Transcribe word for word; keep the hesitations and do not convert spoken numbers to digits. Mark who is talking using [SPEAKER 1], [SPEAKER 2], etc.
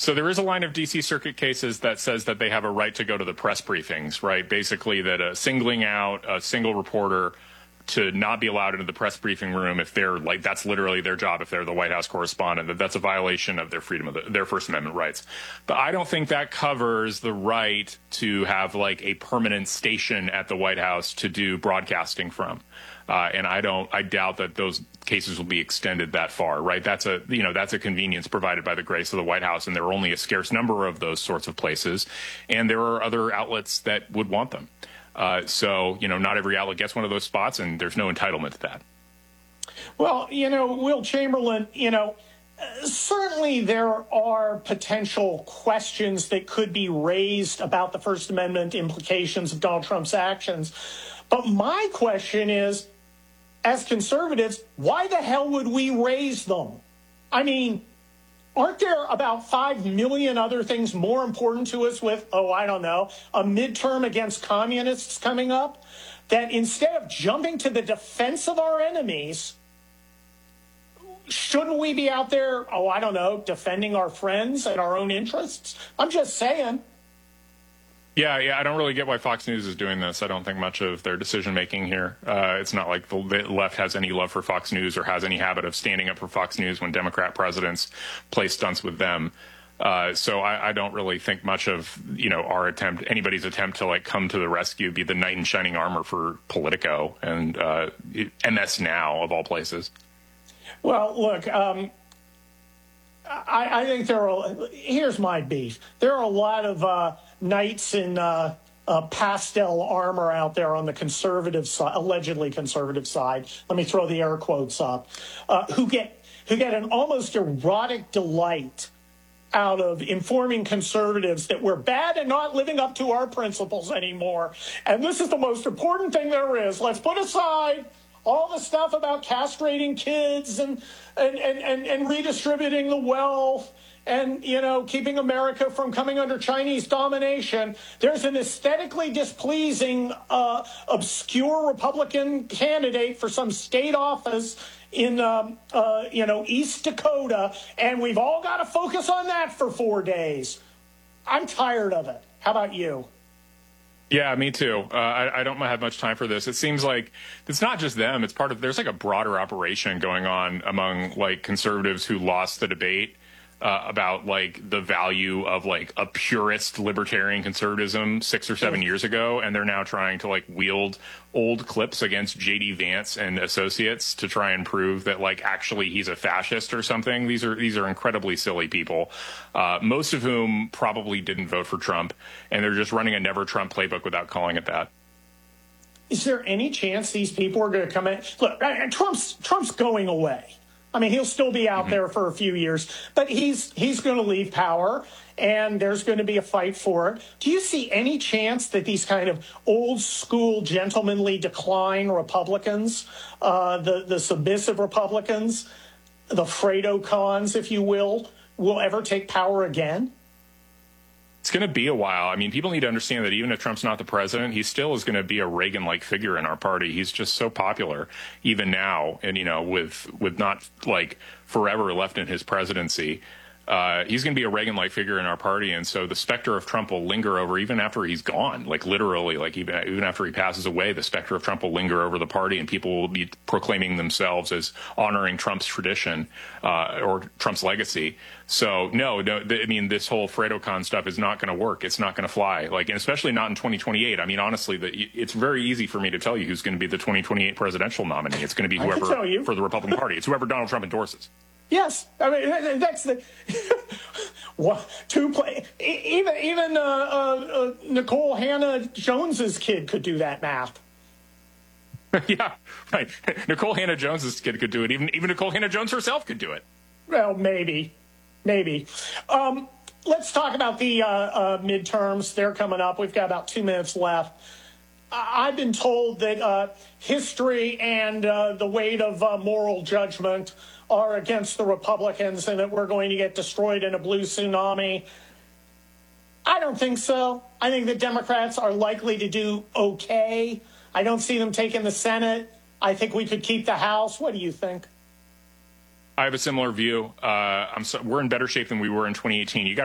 [SPEAKER 1] So there is a line of D C Circuit cases that says that they have a right to go to the press briefings, right? Basically that uh, singling out a single reporter to not be allowed into the press briefing room if they're like, that's literally their job, if they're the White House correspondent, that that's a violation of their freedom of the, their First Amendment rights. But I don't think that covers the right to have like a permanent station at the White House to do broadcasting from. Uh, and I don't, I doubt that those cases will be extended that far, right? That's a, you know, that's a convenience provided by the grace of the White House, and there are only a scarce number of those sorts of places, and there are other outlets that would want them. Uh, so, you know, not every outlet gets one of those spots, and there's no entitlement to that.
[SPEAKER 2] Well, you know, Will Chamberlain, you know, uh, certainly there are potential questions that could be raised about the First Amendment implications of Donald Trump's actions. But my question is, as conservatives, why the hell would we raise them? I mean, aren't there about five million other things more important to us with, oh, I don't know, a midterm against communists coming up, that instead of jumping to the defense of our enemies, shouldn't we be out there, oh, I don't know, defending our friends and our own interests? I'm just saying.
[SPEAKER 1] Yeah, yeah, I don't really get why Fox News is doing this. I don't think much of their decision-making here. Uh, it's not like the left has any love for Fox News or has any habit of standing up for Fox News when Democrat presidents play stunts with them. Uh, so I, I don't really think much of, you know, our attempt, anybody's attempt to, like, come to the rescue, be the knight in shining armor for Politico and uh, M S Now, of all places.
[SPEAKER 2] Well, look, um, I, I think there are, here's my beef. There are a lot of uh, knights in uh, uh, pastel armor out there on the conservative side, allegedly conservative side. Let me throw the air quotes up, uh, who get who get an almost erotic delight out of informing conservatives that we're bad and not living up to our principles anymore. And this is the most important thing there is. Let's put aside all the stuff about castrating kids and and, and, and, and redistributing the wealth and, you know, keeping America from coming under Chinese domination. There's an aesthetically displeasing, uh, obscure Republican candidate for some state office in, um, uh, you know, East Dakota, and we've all got to focus on that for four days. I'm tired of it. How about you?
[SPEAKER 1] Yeah, me too. Uh, I, I don't have much time for this. It seems like it's not just them. It's part of, there's like a broader operation going on among like conservatives who lost the debate uh, about like the value of like a purist libertarian conservatism six or seven years ago. And they're now trying to like wield old clips against J D Vance and associates to try and prove that like actually he's a fascist or something. These are these are incredibly silly people, uh, most of whom probably didn't vote for Trump, and they're just running a never Trump playbook without calling it that.
[SPEAKER 2] Is there any chance these people are going to come in? Look, Trump's Trump's going away. I mean, he'll still be out mm-hmm. there for a few years, but he's he's going to leave power, and there's going to be a fight for it. Do you see any chance that these kind of old school gentlemanly decline Republicans, uh, the, the submissive Republicans, the Fredo cons, if you will, will ever take power again?
[SPEAKER 1] It's going to be a while. I mean, people need to understand that even if Trump's not the president, he still is going to be a Reagan-like figure in our party. He's just so popular even now. And, you know, with with not like forever left in his presidency, uh, he's going to be a Reagan-like figure in our party. And so the specter of Trump will linger over even after he's gone, like literally, like even, even after he passes away, the specter of Trump will linger over the party, and people will be proclaiming themselves as honoring Trump's tradition uh, or Trump's legacy. So, no, no th- I mean, this whole FredoCon stuff is not going to work. It's not going to fly, like, and especially not in twenty twenty-eight. I mean, honestly, the, it's very easy for me to tell you who's going to be the twenty twenty-eight presidential nominee. It's going to be whoever for the Republican Party. It's whoever Donald Trump endorses.
[SPEAKER 2] Yes, I mean that's the what two play. Even even uh, uh, Nicole Hannah Jones's kid could do that math.
[SPEAKER 1] Yeah, right. Nicole Hannah Jones's kid could do it. Even even Nicole Hannah Jones herself could do it.
[SPEAKER 2] Well, maybe, maybe. Um, let's talk about the uh, uh, midterms. They're coming up. We've got about two minutes left. I've been told that uh, history and uh, the weight of uh, moral judgment are against the Republicans and that we're going to get destroyed in a blue tsunami. I don't think so. I think the Democrats are likely to do okay. I don't see them taking the Senate. I think we could keep the House. What do you think?
[SPEAKER 1] I have a similar view. Uh, I'm so, we're in better shape than we were in twenty eighteen. You got